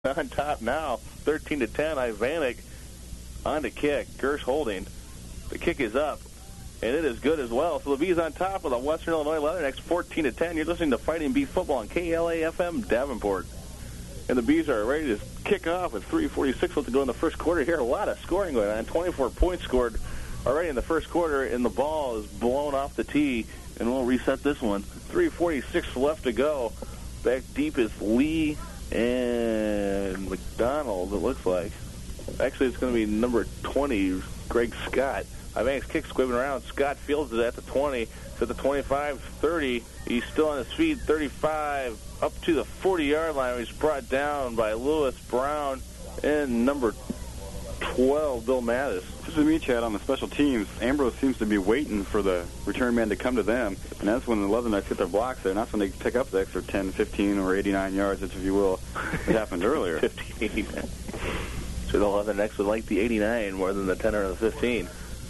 on top now, 13-10. Ivanek on the kick. Gersh holding. The kick is up, and it is good as well. So the Bees on top of the Western Illinois Leathernecks, 14-10. You're listening to Fighting Bee Football on KLA-FM Davenport. And the Bees are ready to kick off with 3:46 left to go in the first quarter here. A lot of scoring going on. 24 points scored already in the first quarter, and the ball is blown off the tee, and we'll reset this one. 3:46 left to go. Back deep is Lee and McDonald, it looks like. Actually, it's going to be number 20, Greg Scott. Ivanek's kick squibbing around. Scott fields it at the 20. It's at the 25, 30. He's still on his feet, 35, up to the 40-yard line. He's brought down by Lewis Brown and number 12, Bill Mattis. Just to me, Chad, on the special teams, Ambrose seems to be waiting for the return man to come to them, and that's when the Leathernecks get their blocks there, and that's when they pick up the extra 10, 15, or 89 yards, if you will. It happened earlier. 15, 89. So the Leathernecks would like the 89 more than the 10 or the 15.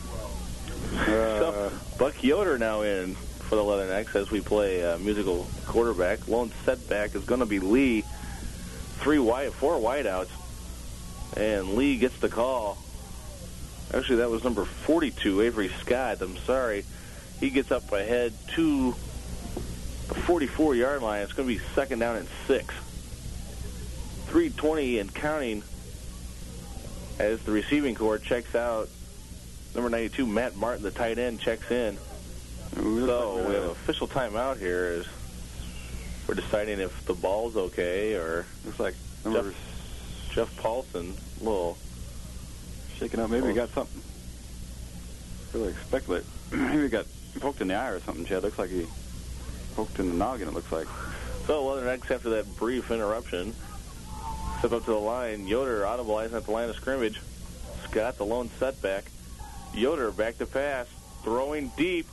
So Buck Yoder now in for the Leathernecks as we play musical quarterback. Lone setback is going to be Lee. 4 wideouts. And Lee gets the call. Actually, that was number 42, Avery Scott. I'm sorry. He gets up ahead to the 44-yard line. It's going to be second down and 6. 3:20 and counting as the receiving corps checks out. Number 92, Matt Martin, the tight end, checks in. So we have an official timeout here. As we're deciding if the ball's okay or looks like Jeff Paulson, a little shaking up. Maybe he got something. Really speculate. Maybe he got poked in the eye or something, Chad. Looks like he poked in the noggin, it looks like. So Leathernecks, after that brief interruption, step up to the line. Yoder audibilizing at the line of scrimmage. Scott, the lone setback. Yoder back to pass, throwing deep,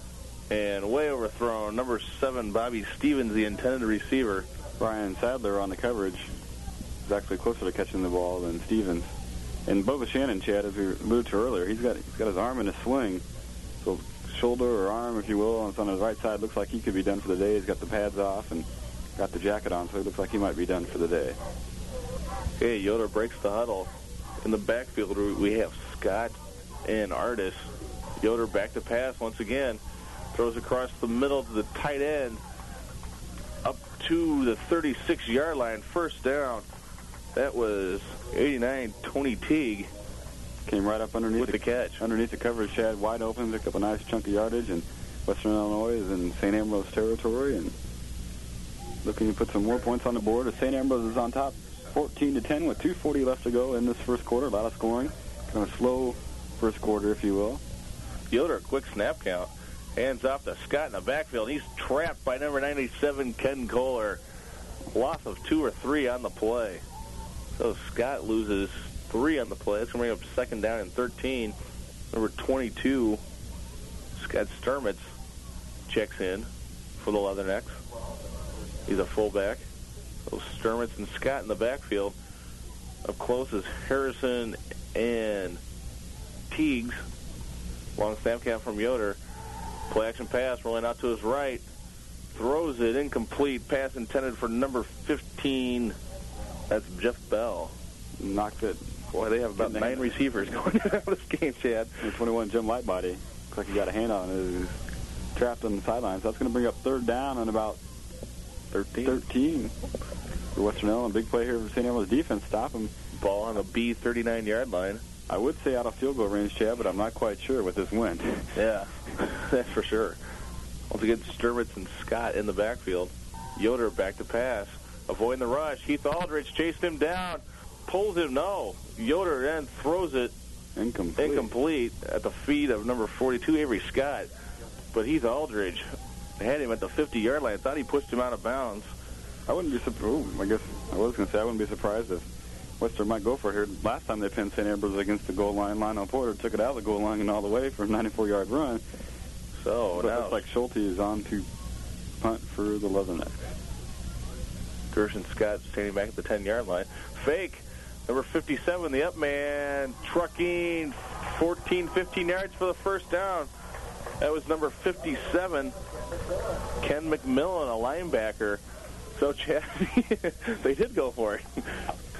and way overthrown. Number 7, Bobby Stevens, the intended receiver. Brian Sadler on the coverage is actually closer to catching the ball than Stevens. And Bubba Shannon, Chad, as we alluded to earlier, he's got his arm in a swing. So shoulder or arm, if you will, and it's on his right side. Looks like he could be done for the day. He's got the pads off and got the jacket on, so it looks like he might be done for the day. Okay, Yoder breaks the huddle. In the backfield, we have Scott and Artis. Yoder back to pass once again. Throws across the middle to the tight end. Up to the 36-yard line. First down. That was 89, Tony Teague. Came right up underneath with the catch. Underneath the coverage, Chad, wide open, picked up a nice chunk of yardage, and Western Illinois is in St. Ambrose territory and looking to put some more points on the board as St. Ambrose is on top 14-10 with 2:40 left to go in this first quarter. A lot of scoring. Kind of slow first quarter, if you will. Yoder, quick snap count. Hands off to Scott in the backfield. He's trapped by number 97, Ken Kohler. Loss of 2 or 3 on the play. So Scott loses 3 on the play. That's going to bring up second down and 13. Number 22, Scott Sturmitz, checks in for the Leathernecks. He's a fullback. So Sturmitz and Scott in the backfield. Up close is Harrison and Teagues. Long snap count from Yoder. Play action pass rolling out to his right. Throws it incomplete. Pass intended for number 15. That's Jeff Bell. Not good. Boy, they have about 9 receivers going out of this game, Chad. And 21, Jim Lightbody. Looks like he got a hand on it. He's trapped on the sidelines. So that's going to bring up third down on about 13 for Western Illinois. Big play here for St. Ambrose defense. Stop him. Ball on the B 39-yard line. I would say out of field goal range, Chad, but I'm not quite sure with this wind. Yeah, that's for sure. Once again, Sturmitz and Scott in the backfield. Yoder back to pass. Avoiding the rush. Heath Aldridge chased him down. Pulls him. No. Yoder then throws it incomplete at the feet of number 42, Avery Scott. But Heath Aldridge had him at the 50-yard line. Thought he pushed him out of bounds. I wouldn't be surprised. I guess I was going to say I wouldn't be surprised if Western might go for it here. Last time they pinned St. Ambrose against the goal line, Lionel Porter took it out of the goal line and all the way for a 94-yard run. So but now it looks like Schulte is on to punt for the Leathernecks. Gershon Scott standing back at the 10-yard line. Fake. Number 57, the up man, trucking 14, 15 yards for the first down. That was number 57, Ken McMillan, a linebacker. So, Chad, they did go for it.